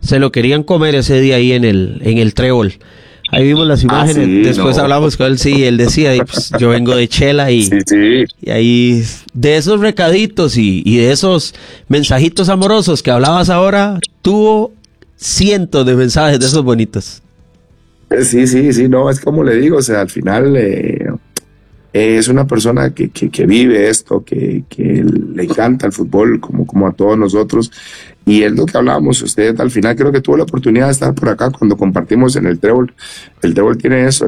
Se lo querían comer ese día ahí en el Trébol. Ahí vimos las imágenes, sí, después hablamos con él, sí, él decía, pues, yo vengo de Chela y ahí de esos recaditos y de esos mensajitos amorosos que hablabas ahora, tuvo cientos de mensajes de esos bonitos. Sí, no, es como le digo, o sea, al final es una persona que vive esto, que le encanta el fútbol como a todos nosotros. Y es lo que hablábamos, usted al final creo que tuvo la oportunidad de estar por acá cuando compartimos en el Trébol. El Trébol tiene eso, el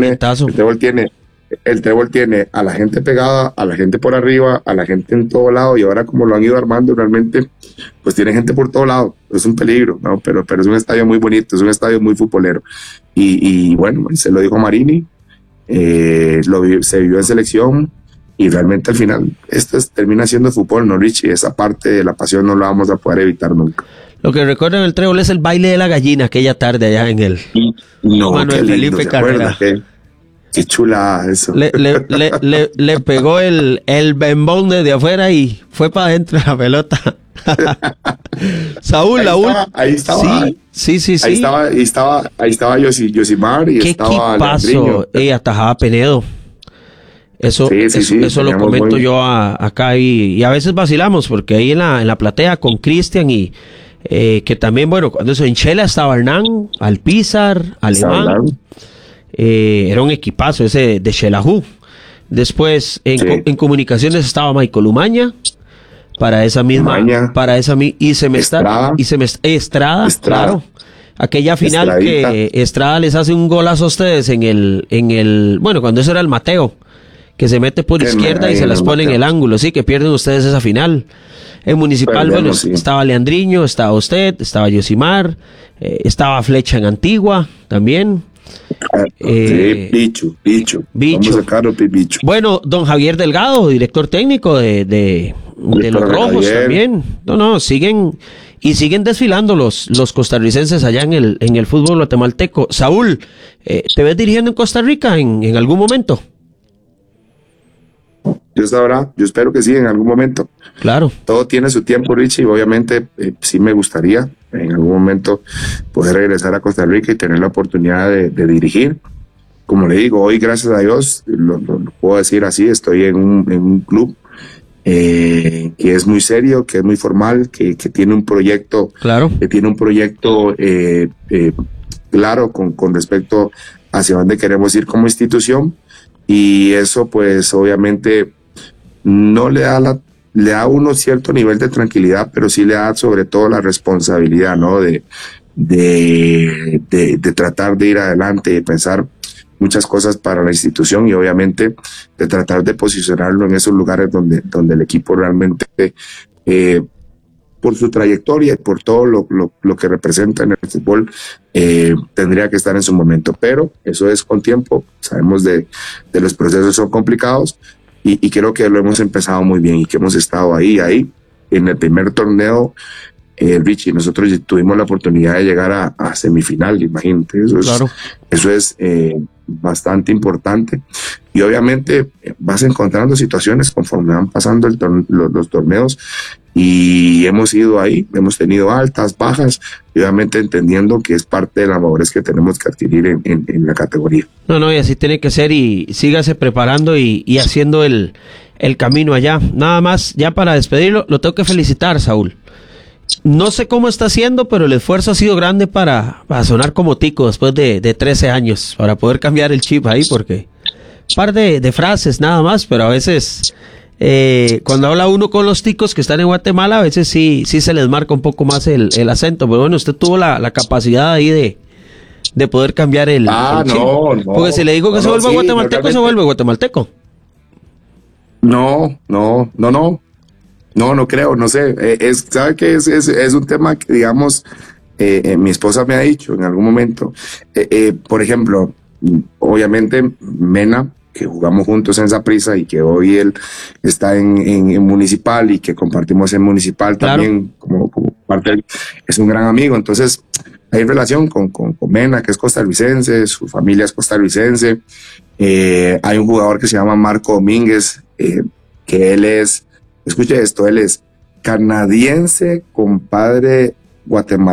Trébol tiene a la gente pegada, a la gente por arriba, a la gente en todo lado, y ahora como lo han ido armando realmente, pues tiene gente por todo lado. Es un peligro, ¿no? Pero es un estadio muy bonito, es un estadio muy futbolero. Y bueno, se lo dijo Marini, se vivió en selección. Y realmente al final termina siendo fútbol, ¿no, Richie? Esa parte de la pasión no la vamos a poder evitar nunca. Lo que recuerdo en el Trébol es el baile de la gallina aquella tarde allá en el Manuel Felipe Carrera. Qué chula eso. Le pegó el bembón desde afuera y fue para adentro la pelota. Saúl, ahí estaba. Sí. Ahí estaba Yosimar y estaba Leandriño. Atajaba Penedo. Eso lo comento yo acá y a veces vacilamos porque ahí en la platea con Cristian y que también, bueno, cuando eso en Chela estaba Hernán, Alpizar, Alemán, era un equipazo ese de Xelajú. Después en comunicaciones estaba Michael Umaña para esa misma Estrada, claro. Aquella final Estradita. Que Estrada les hace un golazo a ustedes en el bueno, cuando eso era el Mateo, que se mete por izquierda y se las pone en el ángulo, sí, que pierden ustedes esa final. En Municipal, estaba Leandriño, estaba usted, estaba Yosimar, estaba Flecha en Antigua también. Bicho. Vamos a sacarlo, Bicho. Bueno, don Javier Delgado, director técnico de los Rojos también. No, siguen desfilando los costarricenses allá en el fútbol guatemalteco. Saúl, ¿te ves dirigiendo en Costa Rica en algún momento? Dios sabrá, yo espero que sí, en algún momento. Claro. Todo tiene su tiempo, Richie, y obviamente sí me gustaría en algún momento poder regresar a Costa Rica y tener la oportunidad de dirigir. Como le digo, hoy gracias a Dios, lo puedo decir así, estoy en un club que es muy serio, que es muy formal, que tiene un proyecto, claro, claro con respecto hacia dónde queremos ir como institución. Y eso pues obviamente no le da a uno cierto nivel de tranquilidad, pero sí le da sobre todo la responsabilidad, ¿no? De tratar de ir adelante y pensar muchas cosas para la institución y obviamente de tratar de posicionarlo en esos lugares donde el equipo realmente, por su trayectoria y por todo lo que representa en el fútbol, tendría que estar en su momento, pero eso es con tiempo. Sabemos de los procesos son complicados y creo que lo hemos empezado muy bien y que hemos estado ahí en el primer torneo. Richie, nosotros tuvimos la oportunidad de llegar a semifinal, imagínate, eso es bastante importante y obviamente vas encontrando situaciones conforme van pasando los torneos y hemos ido ahí, hemos tenido altas, bajas y obviamente entendiendo que es parte de la madurez que tenemos que adquirir en la categoría. No, y así tiene que ser y sígase preparando y haciendo el camino allá. Nada más, ya para despedirlo, lo tengo que felicitar, Saúl. No sé cómo está haciendo, pero el esfuerzo ha sido grande para sonar como tico después de 13 años, para poder cambiar el chip ahí, porque un par de frases nada más, pero a veces cuando habla uno con los ticos que están en Guatemala, a veces sí se les marca un poco más el acento, pero bueno, usted tuvo la capacidad ahí de poder cambiar el chip. No. Porque si le digo que se vuelva guatemalteco, se vuelve guatemalteco. No creo, no sé, ¿sabe qué? Es un tema que, digamos, mi esposa me ha dicho en algún momento, por ejemplo, obviamente Mena, que jugamos juntos en Saprissa y que hoy él está en Municipal y que compartimos en Municipal, claro, también como parte de él, es un gran amigo, entonces hay relación con Mena, que es costarricense, su familia es costarricense, hay un jugador que se llama Marco Domínguez, que él es, escuche esto, él es canadiense, compadre guatemalteco.